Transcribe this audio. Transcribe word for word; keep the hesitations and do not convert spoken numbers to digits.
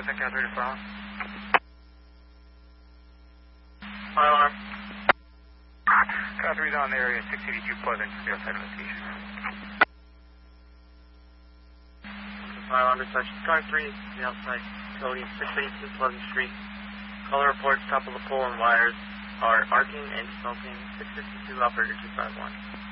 Contact Cat three to file. Fire alarm. Cat three's on the area, six eighty-two Pleasant, the outside investigation. Fire alarm dispatch. Car three, the outside, Cody, six eighty-two Pleasant Street. Color reports, top of the pole and wires are arcing and smoking. six fifty-two, operator two five one.